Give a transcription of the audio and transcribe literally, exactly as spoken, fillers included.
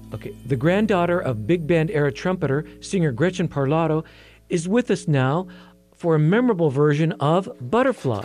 Okay, the granddaughter of big band era trumpeter, singer Gretchen Parlato, is with us now for a memorable version of Butterfly.